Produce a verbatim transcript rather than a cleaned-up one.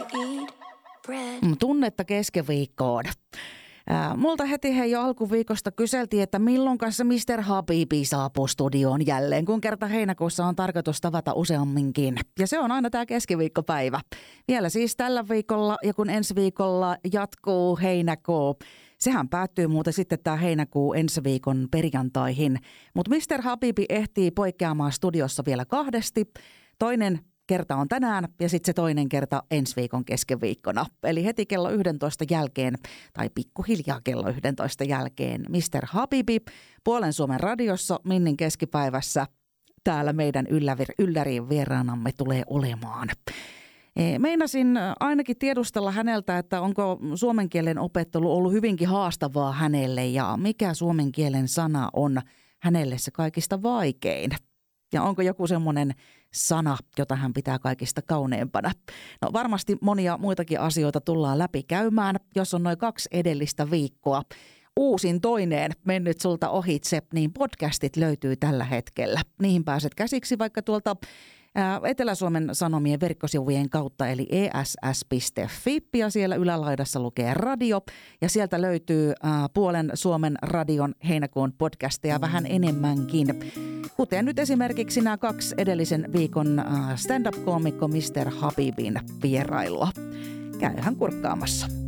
Tunnetta keskiviikkoon. Ää, multa heti hei jo alkuviikosta kyseltiin, että milloin kanssa mister Habibi saapuu studioon jälleen, kun kerta heinäkuussa on tarkoitus tavata useamminkin. Ja se on aina tämä keskiviikkopäivä. Vielä siis tällä viikolla ja kun ensi viikolla jatkuu heinäkuu. Sehän päättyy muuten sitten tämä heinäkuu ensi viikon perjantaihin. Mutta mister Habibi ehtii poikkeamaan studiossa vielä kahdesti. Toinen kerta on tänään ja sitten se toinen kerta ensi viikon keskiviikkona. Eli heti kello yksitoista jälkeen tai pikkuhiljaa kello yksitoista jälkeen mister Habibi Puolen Suomen radiossa Minnin keskipäivässä. Täällä meidän ylläriin vieraanamme tulee olemaan. Meinasin ainakin tiedustella häneltä, että onko suomen kielen opettelu ollut hyvinkin haastavaa hänelle ja mikä suomen kielen sana on hänelle se kaikista vaikein. Ja onko joku semmoinen sana, jota hän pitää kaikista kauneimpana? No varmasti monia muitakin asioita tullaan läpi käymään, jos on noin kaksi edellistä viikkoa. Uusin toinen mennyt sulta ohitse, niin podcastit löytyy tällä hetkellä. Niihin pääset käsiksi vaikka tuolta Etelä-Suomen Sanomien verkkosivujen kautta, eli e s s piste f i, ja siellä ylälaidassa lukee radio, ja sieltä löytyy ää, Puolen Suomen radion heinäkuun podcasteja vähän enemmänkin, kuten nyt esimerkiksi nämä kaksi edellisen viikon ää, stand-up-koomikko mister Habibin vierailua. Käyhän kurkkaamassa.